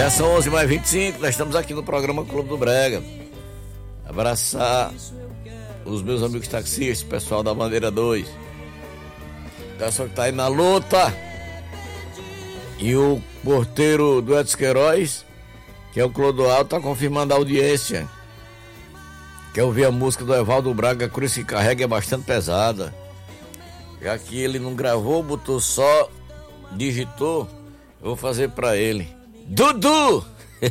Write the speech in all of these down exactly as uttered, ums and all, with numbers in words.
Já são onze mais vinte e cinco, nós estamos aqui no programa Clube do Brega. Abraçar os meus amigos taxistas, pessoal da Bandeira dois, pessoal que tá aí na luta, e o porteiro do Edson Queiroz, que é o Clodoaldo, tá confirmando a audiência. Quer ouvir a música do Evaldo Braga, a Cruz que Carrega, é bastante pesada. Já que ele não gravou, botou só, digitou, eu vou fazer pra ele. Dudu!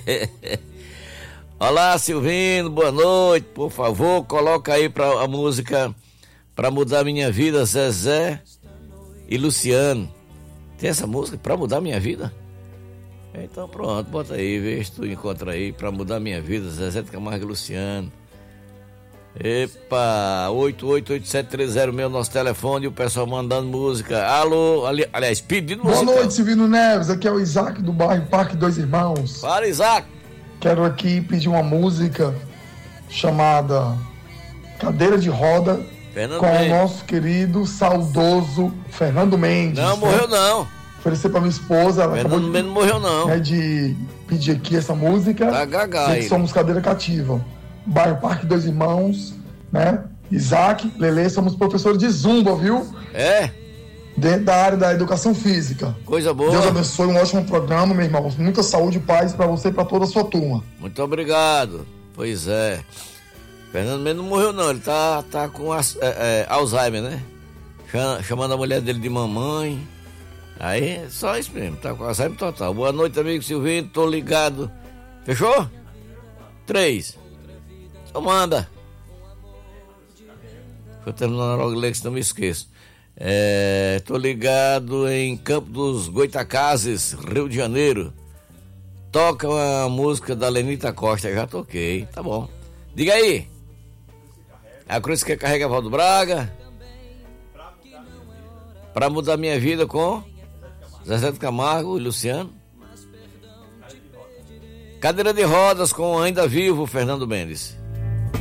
Olá, Silvino, boa noite. Por favor, coloca aí pra a música Pra Mudar Minha Vida, Zezé e Luciano. Tem essa música, Pra Mudar Minha Vida? Então pronto, bota aí, vê se tu encontra aí, Pra Mudar Minha Vida, Zezé de Camargo e Luciano. Epa, oito oito oito sete três zero meu nosso telefone, e o pessoal mandando música. Alô, ali, aliás, pedindo música. Boa noite, Silvino Neves, aqui é o Isaac do bairro Parque Dois Irmãos. Fala, Isaac. Quero aqui pedir uma música chamada Cadeira de Roda, Fernando com Mendes. o nosso querido, saudoso Fernando Mendes. Não, né? morreu não. Oferecer pra minha esposa, ela Fernando acabou Mendes de, não morreu não. né, de pedir aqui essa música. Tá gaga Dizer ele. que somos cadeira cativa. Bairro Parque Dois Irmãos, né? Isaac, Lelê, somos professores de Zumba, viu? É? Dentro da área da educação física. Coisa boa. Deus abençoe, um ótimo programa, meu irmão. Muita saúde e paz pra você e pra toda a sua turma. Muito obrigado. Pois é. Fernando Mendes não morreu não, ele tá, tá com as, é, é, Alzheimer, né? Chama, chamando a mulher dele de mamãe. Aí, só isso mesmo, tá com Alzheimer total. Boa noite, amigo Silvino, tô ligado. Fechou? Três. Só manda. Deixa eu terminar logo ler, que senão me esqueço. É, tô ligado em Campo dos Goitacazes, Rio de Janeiro. Toca uma música da Lenita Costa. Já toquei, tá bom. Diga aí. A Cruz que Carrega, Evaldo Braga. Pra Mudar Minha Vida com Zezé de Camargo e Luciano. Cadeira de Rodas com Ainda Vivo, Fernando Mendes.